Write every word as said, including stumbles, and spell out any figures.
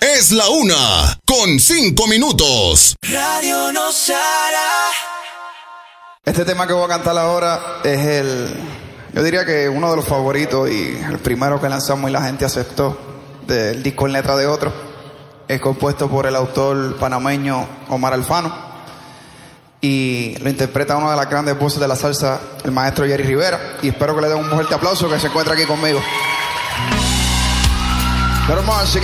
Es la una, con cinco minutos. Radio nos hará. Este tema que voy a cantar ahora es el, yo diría que uno de los favoritos y el primero que lanzamos y la gente aceptó del disco En Letra de Otro. Es compuesto por el autor panameño Omar Alfano y lo interpreta una de las grandes voces de la salsa, el maestro Jerry Rivera, y espero que le den un fuerte aplauso que se encuentra aquí conmigo. Pero vamos a